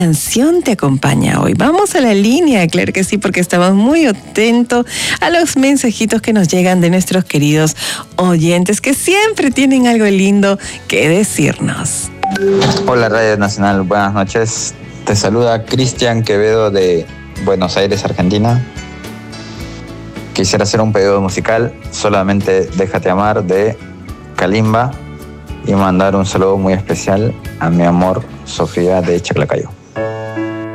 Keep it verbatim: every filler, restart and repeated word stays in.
Canción te acompaña hoy. Vamos a la línea, claro que sí, porque estamos muy atentos a los mensajitos que nos llegan de nuestros queridos oyentes que siempre tienen algo lindo que decirnos. Hola Radio Nacional, buenas noches. Te saluda Cristian Quevedo de Buenos Aires, Argentina. Quisiera hacer un pedido musical, solamente Déjate Amar de Kalimba, y mandar un saludo muy especial a mi amor Sofía de Chaclacayo.